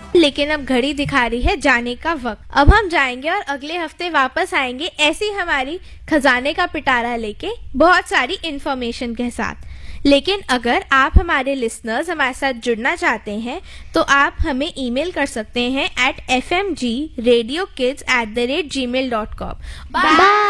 लेकिन अब घड़ी दिखा रही है जाने का वक्त। अब हम जाएंगे और अगले हफ्ते वापस आएंगे ऐसी हमारी खजाने का पिटारा लेके बहुत सारी इंफॉर्मेशन के साथ। लेकिन अगर आप हमारे लिसनर्स हमारे साथ जुड़ना चाहते हैं तो आप हमें ईमेल कर सकते हैं at fmgradiokids@gmail.com। बाय।